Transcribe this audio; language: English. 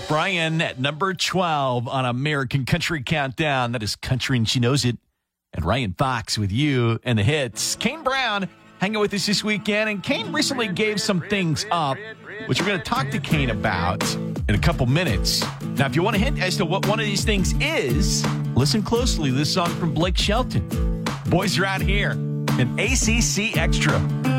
Brian at number 12 on American Country Countdown. That is Country and She Knows It. And Ryan Fox with you and the hits. Kane Brown hanging with us this weekend. And Kane recently gave some things up, which we're going to talk to Kane about in a couple minutes. Now, if you want a hint as to what one of these things is, listen closely to this song from Blake Shelton. Boys Are Out Here, an ACC Extra.